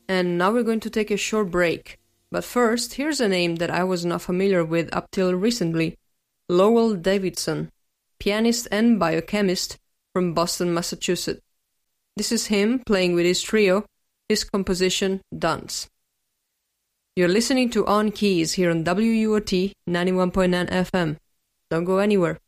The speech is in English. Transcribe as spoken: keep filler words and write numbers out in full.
And now we're going to take a short break. But first, here's a name that I was not familiar with up till recently. Lowell Davidson, pianist and biochemist from Boston, Massachusetts. This is him playing with his trio, his composition, Dance. You're listening to On Keys here on W U O T ninety-one point nine F M. Don't go anywhere.